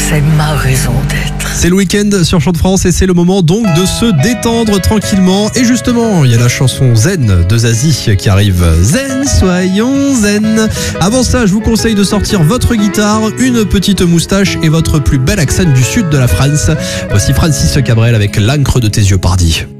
c'est ma raison d'être. C'est le week-end sur Chant de France et c'est le moment donc de se détendre tranquillement. Et justement, il y a la chanson Zen de Zazie qui arrive. Zen, soyons zen. Avant ça, je vous conseille de sortir votre guitare, une petite moustache et votre plus bel accent du sud de la France. Voici Francis Cabrel avec l'encre de tes yeux pardi.